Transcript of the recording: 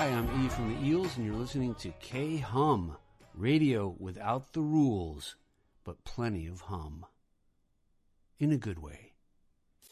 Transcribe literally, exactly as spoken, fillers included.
Hi, I'm E from the Eels, and you're listening to K-Hum, radio without the rules, but plenty of hum. In a good way.